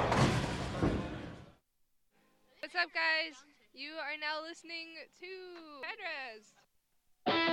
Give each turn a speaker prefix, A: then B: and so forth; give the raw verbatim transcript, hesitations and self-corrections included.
A: What's up, guys? You are now listening to Headrest.